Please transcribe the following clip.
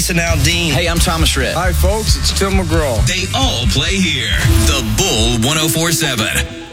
Jason Aldean. Hey, I'm Thomas Rhett. Hi, folks. It's Tim McGraw. They all play here. The Bull 104.7.